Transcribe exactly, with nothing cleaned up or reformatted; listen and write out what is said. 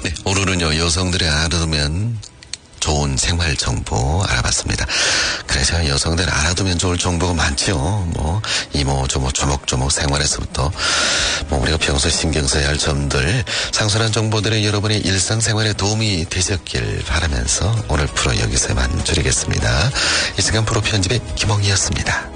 네, 오늘은요, 여성들이 알아두면 좋은 생활 정보 알아봤습니다. 그래서 여성들 알아두면 좋을 정보가 많죠. 뭐 이모 저모 조목조목 생활에서부터 뭐 우리가 평소에 신경 써야 할 점들, 상선한 정보들이 여러분의 일상생활에 도움이 되셨길 바라면서 오늘 프로 여기서 마무리하겠습니다. 이 시간 프로 편집의 김홍희였습니다.